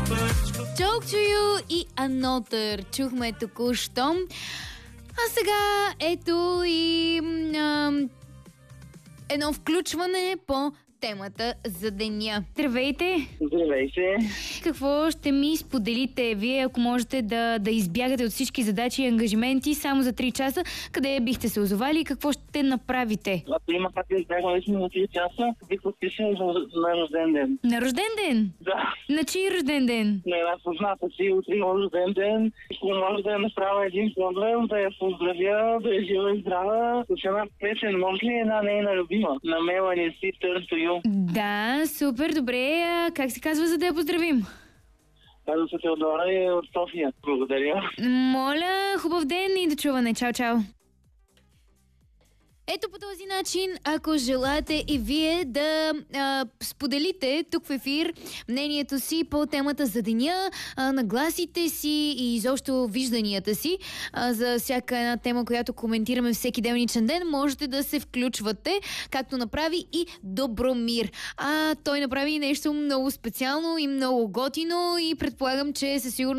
Talk to you и Another чухме току-що. А сега ето и едно включване по темата за деня. Здравейте! Здравейте! Какво ще ми споделите вие, ако можете да избягате от всички задачи и ангажименти само за 3 часа? Къде бихте се озовали и какво ще направите? Ако има как да избягам лично на 3 часа, бих подписал на рожден ден. На рожден ден? Да. На чий рожден ден? На една позната си утре рожден ден. Ако може да я направя един проблем, да я поздравя, да я жива и здрава. С една песен, може ли една нейна любима? На Мелани си Turn to You. Да, супер, добре. Как се казва, за да я поздравим? Казва се Теодора и е от София. Благодаря. Моля, хубав ден и до чуване. Чао, чао. Ето по този начин, ако желаете и вие да споделите тук в ефир мнението си по темата за деня, нагласите си и изобщо вижданията си за всяка една тема, която коментираме всеки делничен ден, можете да се включвате, както направи и Добромир. Той направи нещо много специално и много готино и предполагам, че със сигурност